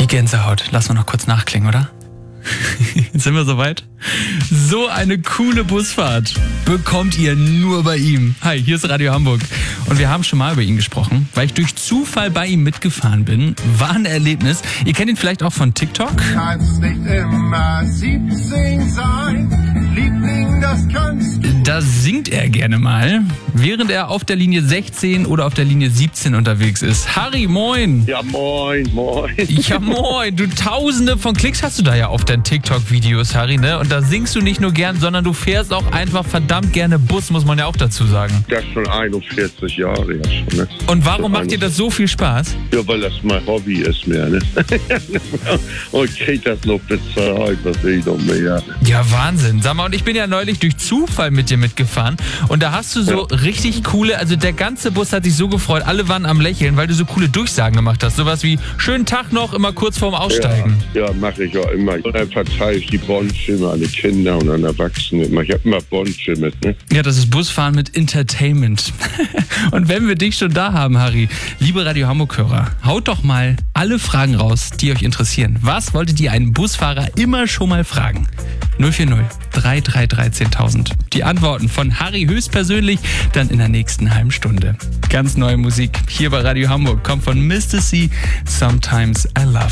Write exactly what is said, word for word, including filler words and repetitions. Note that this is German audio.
Gänsehaut. Lass mal noch kurz nachklingen, oder? Sind wir soweit? So eine coole Busfahrt bekommt ihr nur bei ihm. Hi, hier ist Radio Hamburg. Und wir haben schon mal über ihn gesprochen, weil ich durch Zufall bei ihm mitgefahren bin. War ein Erlebnis. Ihr kennt ihn vielleicht auch von TikTok. Kannst nicht immer siebzehn sein, Liebling, das kannst du. Da singt er gerne mal, während er auf der Linie sechzehn oder auf der Linie siebzehn unterwegs ist. Harry, moin. Ja, moin, moin. Ja, moin. Du, tausende von Klicks hast du da ja auf deinen TikTok-Videos, Harry, ne? Und da singst du nicht nur gern, sondern du fährst auch einfach verdammt gerne Bus, muss man ja auch dazu sagen. Das schon einundvierzig Jahre ja schon, ne? Und warum macht dir das so viel Spaß? Ja, weil das mein Hobby ist mehr, ne? Und krieg das noch bezahlt, was will ich noch mehr? Ja, Wahnsinn. Sag mal, und ich bin ja neulich durch Zufall mit dir mitgefahren und da hast du so ja. richtig coole, also der ganze Bus hat sich so gefreut, alle waren am Lächeln, weil du so coole Durchsagen gemacht hast. Sowas wie, schönen Tag noch, immer kurz vorm Aussteigen. Ja, ja mache ich auch immer. Und dann verteile ich die Bonnschirme an die Kinder und an Erwachsene. Ich habe immer Bonnschirme mit, ne? Ja, das ist Busfahren mit Entertainment. Und wenn wir dich schon da haben, Harry, liebe Radio Hamburg-Hörer, haut doch mal alle Fragen raus, die euch interessieren. Was wolltet ihr einen Busfahrer immer schon mal fragen? null vier null drei drei drei zehntausend. Die Antworten von Harry höchstpersönlich dann in der nächsten halben Stunde. Ganz neue Musik hier bei Radio Hamburg kommt von Mister C, Sometimes I Love.